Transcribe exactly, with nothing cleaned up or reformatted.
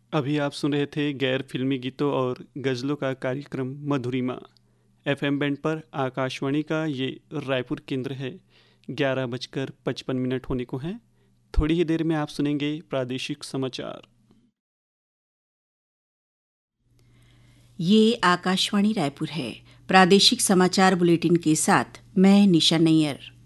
अभी आप सुन रहे थे गैर फिल्मी गीतों और गज़लों का कार्यक्रम मधुरिमा। एफएम बैंड पर आकाशवाणी का ये रायपुर केंद्र है। ग्यारह बजकर पचपन मिनट होने को हैं। थोड़ी ही देर में आप सुनेंगे प्रादेशिक समाचार। ये आकाशवाणी रायपुर है। प्रादेशिक समाचार बुलेटिन के साथ मैं निशा नैयर।